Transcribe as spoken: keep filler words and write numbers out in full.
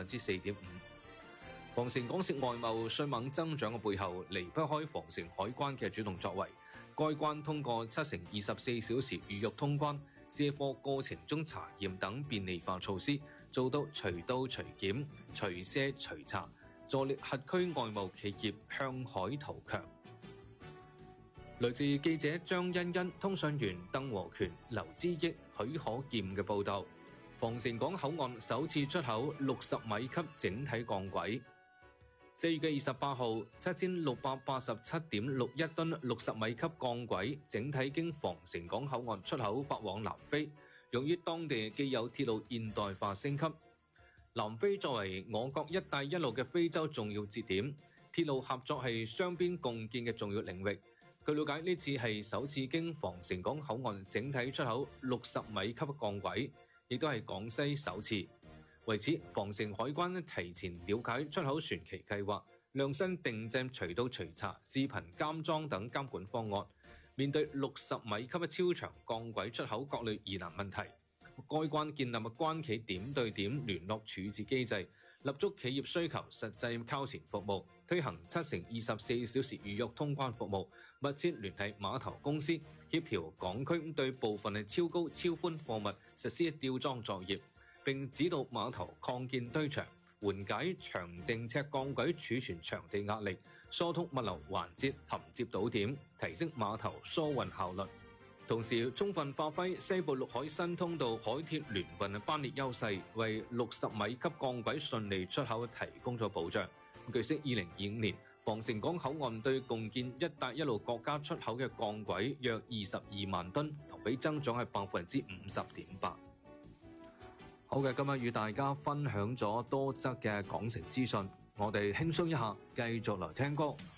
分之四點五。防城港涉外貿迅猛增長嘅背後，離不開防城海關嘅主動作為。該關通過七乘二十四小時預約通關、卸貨過程中查驗等便利化措施，做到隨到隨檢、隨卸隨查，助力轄區外貿企業向海圖強。來自記者張欣欣、通訊員鄧和權、劉之益、許可劍嘅報道。防城港口岸首次出口六十米級整體鋼軌。四月嘅二十八號，七千六百八十七點六一噸六十米級鋼軌整體經防城港口岸出口發往南非，用於當地既有鐵路現代化升級。南非作為我國一帶一路嘅非洲重要節點，鐵路合作係雙邊共建嘅重要領域。據了解，呢次係首次經防城港口岸整體出口六十米級鋼軌，亦都係廣西首次。為此，防城海關提前了解出口船期計劃，量身定製隨到隨查、視頻監裝等監管方案。面對六十米級嘅超長鋼軌出口各類疑難問題，該關建立關企點對點聯絡處置機制，立足企業需求，實際靠前服務，推行七乘二十四小時預約通關服務，密切聯繫碼頭公司，協調港區對部分超高超寬貨物實施吊裝作業，並指導碼頭擴建堆場，緩解長定尺鋼軌儲存場地壓力，疏通物流環節銜接島點，提升碼頭疏運效率。同時，充分發揮西部陸海新通道海鐵聯運班列優勢，為六十米級鋼軌順利出口提供咗保障。據悉，二零二五年防城港口岸對共建一帶一路國家出口嘅鋼軌約二十二萬噸，同比增長係百分之五十點八。好嘅，今日與大家分享咗多則嘅港城資訊，我哋輕鬆一下，繼續來聽歌。